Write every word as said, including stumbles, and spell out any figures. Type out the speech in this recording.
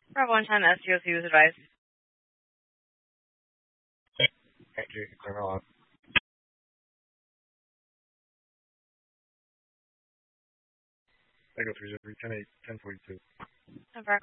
Bravo one ten, S T O C was advised. Thank you. Clear on. Echo three zero three, ten eight, ten forty-two.